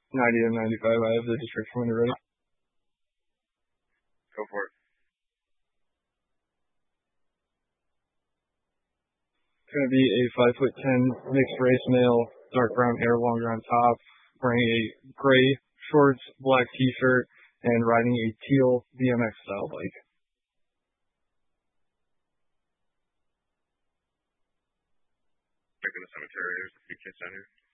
90 and 95. I have the description when you're ready. Go for it. It's going to be a 5'10" mixed race male, dark brown hair, longer on top, wearing a gray shorts, black t-shirt, and riding a teal BMX style bike. Back in the cemetery, there's a few kids down here.